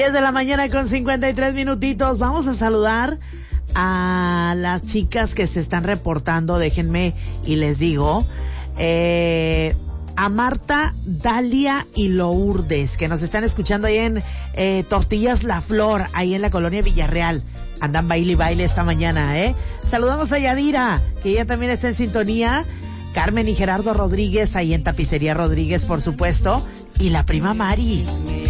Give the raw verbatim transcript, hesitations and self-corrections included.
diez de la mañana con cincuenta y tres minutitos. Vamos a saludar a las chicas que se están reportando. Déjenme y les digo. Eh, a Marta, Dalia y Lourdes, que nos están escuchando ahí en eh, Tortillas La Flor, ahí en la colonia Villarreal. Andan baile y baile esta mañana, ¿eh? Saludamos a Yadira, que ella también está en sintonía. Carmen y Gerardo Rodríguez, ahí en Tapicería Rodríguez, por supuesto. Y la prima Mari.